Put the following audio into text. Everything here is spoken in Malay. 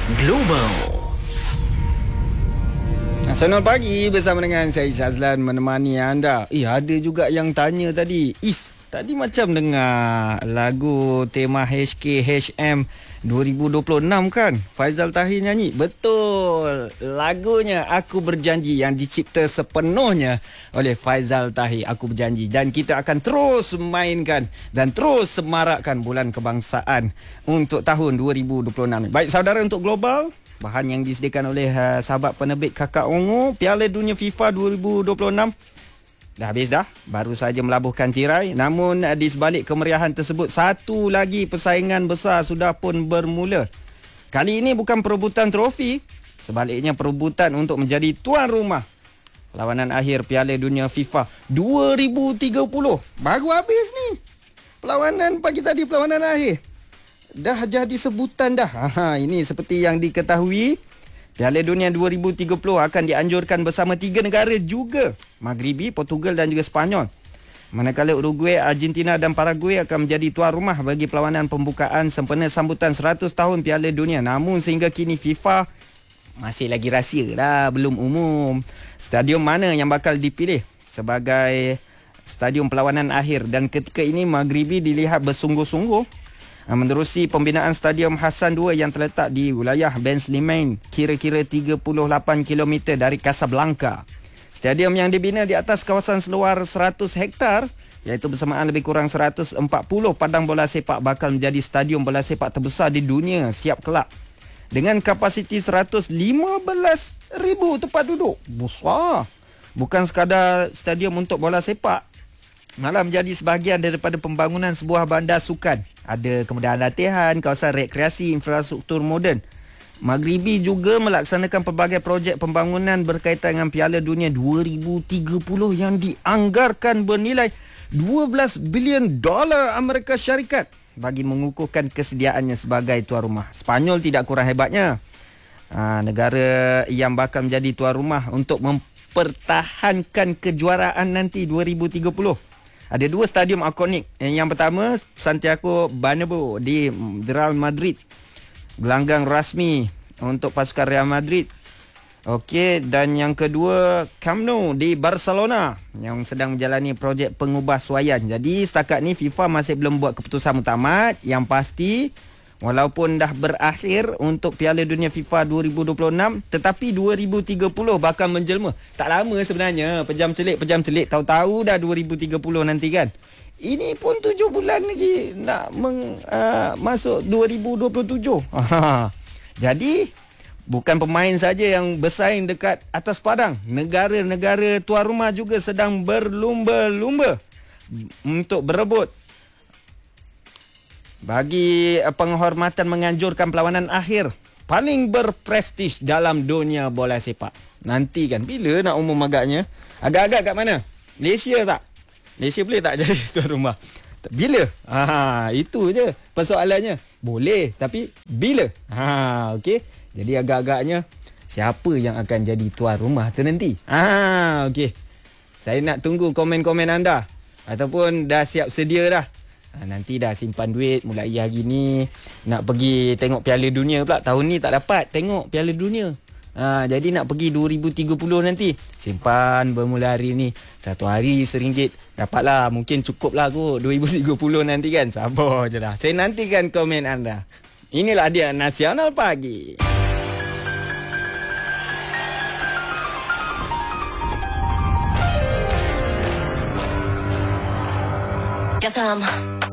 Global. Selamat pagi bersama dengan saya Azlan menemani anda. Ada juga yang tanya tadi, tadi macam dengar lagu tema HKHM 2026 kan? Faizal Tahir nyanyi. Betul. Lagunya Aku Berjanji yang dicipta sepenuhnya oleh Faizal Tahir. Aku Berjanji. Dan kita akan terus mainkan dan terus semarakkan Bulan Kebangsaan untuk tahun 2026. Baik saudara, untuk global, bahan yang disediakan oleh sahabat penerbit Kakak Ungu, Piala Dunia FIFA 2026 dah habis dah, baru saja melabuhkan tirai. Namun di sebalik kemeriahan tersebut, satu lagi persaingan besar sudah pun bermula. Kali ini bukan perebutan trofi, sebaliknya perebutan untuk menjadi tuan rumah perlawanan akhir Piala Dunia FIFA 2030. Baru habis ni perlawanan pagi tadi, perlawanan akhir dah jadi sebutan dah. Ini seperti yang diketahui, Piala Dunia 2030 akan dianjurkan bersama 3 negara juga, Maghribi, Portugal dan juga Sepanyol. Manakala Uruguay, Argentina dan Paraguay akan menjadi tuan rumah bagi perlawanan pembukaan sempena sambutan 100 tahun Piala Dunia. Namun sehingga kini FIFA masih lagi rahsia lah, belum umum stadium mana yang bakal dipilih sebagai stadium perlawanan akhir. Dan ketika ini Maghribi dilihat bersungguh-sungguh menerusi pembinaan Stadium Hassan II yang terletak di wilayah Ben Slimane, kira-kira 38 km dari Casablanca. Stadium yang dibina di atas kawasan seluar 100 hektar, iaitu bersamaan lebih kurang 140 padang bola sepak, bakal menjadi stadium bola sepak terbesar di dunia siap kelak. Dengan kapasiti 115,000 tempat duduk. Besar. Bukan sekadar stadium untuk bola sepak, malah menjadi sebahagian daripada pembangunan sebuah bandar sukan. Ada kemudahan latihan, kawasan rekreasi, infrastruktur moden. Maghribi juga melaksanakan pelbagai projek pembangunan berkaitan dengan Piala Dunia 2030 yang dianggarkan bernilai $12 bilion Amerika Syarikat bagi mengukuhkan kesediaannya sebagai tuan rumah. Sepanyol tidak kurang hebatnya. Negara yang bakal menjadi tuan rumah untuk mempertahankan kejuaraan nanti 2030. Ada 2 stadium ikonik. Yang pertama, Santiago Bernabeu di Real Madrid, gelanggang rasmi untuk pasukan Real Madrid. Okey, dan yang kedua, Camp Nou di Barcelona yang sedang menjalani projek pengubahsuaian. Jadi setakat ni FIFA masih belum buat keputusan muktamad. Yang pasti, walaupun dah berakhir untuk Piala Dunia FIFA 2026, tetapi 2030 bakal menjelma. Tak lama sebenarnya, pejam celik, tahu-tahu dah 2030 nanti kan. Ini pun 7 bulan lagi nak masuk 2027. Jadi, bukan pemain saja yang bersaing dekat atas padang. Negara-negara tuan rumah juga sedang berlumba-lumba untuk berebut bagi penghormatan menganjurkan perlawanan akhir paling berprestij dalam dunia bola sepak. Nanti kan, bila nak umum agaknya? Agak-agak kat mana? Malaysia tak? Malaysia boleh tak jadi tuan rumah? Bila? Itu je persoalannya. Boleh, tapi bila? Okey. Jadi agak-agaknya siapa yang akan jadi tuan rumah tu nanti? Okey. Saya nak tunggu komen-komen anda. Ataupun dah siap sedia dah? Nanti dah simpan duit mulai hari ni, nak pergi tengok Piala Dunia pula. Tahun ni tak dapat tengok Piala Dunia. Jadi nak pergi 2030 nanti. Simpan bermula hari ni. 1 hari RM1. Dapatlah, mungkin cukup lah kot 2030 nanti kan. Sabar je lah. Saya nantikan komen anda. Inilah dia Nasional Pagi. Guess I'm